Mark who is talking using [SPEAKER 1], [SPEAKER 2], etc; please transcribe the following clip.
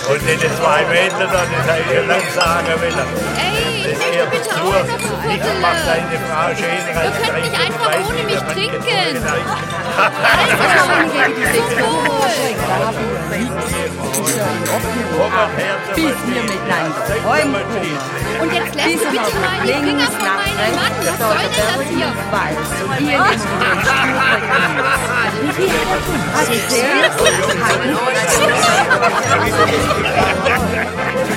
[SPEAKER 1] Und nicht 2 Meter, das habe ich schon lange sagen wollen.
[SPEAKER 2] Ey, ich
[SPEAKER 1] Das
[SPEAKER 2] möchte
[SPEAKER 1] gehört
[SPEAKER 2] bitte
[SPEAKER 1] dazu.
[SPEAKER 2] auch noch ein
[SPEAKER 1] Ich
[SPEAKER 2] Viertel.
[SPEAKER 1] mache deine Frau schöner
[SPEAKER 2] Ihr
[SPEAKER 1] als
[SPEAKER 2] könnt nicht
[SPEAKER 1] trinken.
[SPEAKER 2] einfach
[SPEAKER 1] Weiß
[SPEAKER 2] ohne
[SPEAKER 1] ich,
[SPEAKER 2] mich
[SPEAKER 1] wenn man
[SPEAKER 2] trinken.
[SPEAKER 1] Bis wir miteinander heimkommen.
[SPEAKER 2] Und jetzt lässt du bitte mal die Finger von meinem Mann. Was soll denn das hier?
[SPEAKER 3] Wie viel hat er?